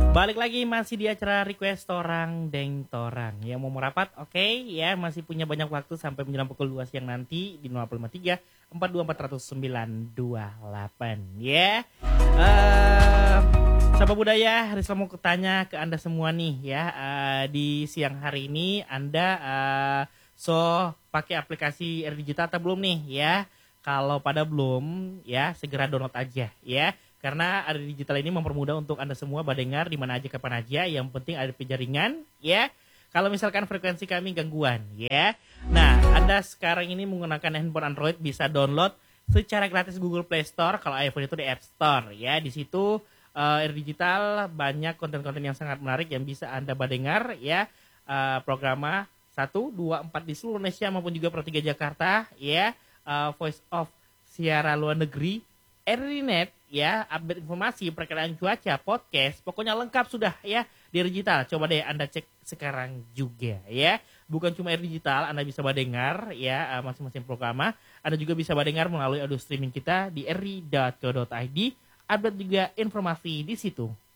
Balik lagi masih di acara request torang deng torang. Yang mau merapat oke ya, masih punya banyak waktu sampai menjelang pukul 2 siang nanti di 053 424 928 ya. Sahabat budaya, Rizal mau tanya ke Anda semua nih ya. Di siang hari ini Anda pakai aplikasi R Digital atau belum nih ya? Kalau pada belum ya segera download aja ya. Karena ada digital ini mempermudah untuk Anda semua mendengar di mana aja kapan aja, yang penting ada jaringan ya. Kalau misalkan frekuensi kami gangguan ya. Nah, Anda sekarang ini menggunakan handphone Android bisa download secara gratis Google Play Store, kalau iPhone itu di App Store ya. Di situ R Digital banyak konten-konten yang sangat menarik yang bisa Anda dengar ya. Programa 1, 2, 4 di seluruh Indonesia maupun juga Pro 3 Jakarta ya. Voice of siaran luar negeri, RRiNet ya, update informasi, perkiraan cuaca, podcast, pokoknya lengkap sudah ya di digital. Coba deh Anda cek sekarang juga ya. Bukan cuma R Digital, Anda bisa mendengar ya masing-masing program. Anda juga bisa mendengar melalui audio streaming kita di ri.co.id. Update juga informasi di situ.